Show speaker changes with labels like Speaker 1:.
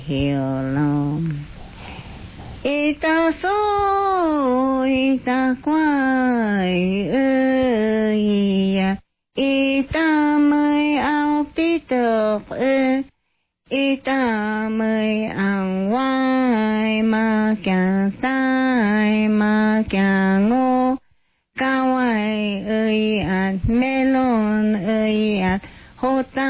Speaker 1: hiểu lòng ita so ita quay ơi ita mới ao tít ita mới ăn quay mà càng sai mà càng ngô cao ai ơi melon ơi hô ta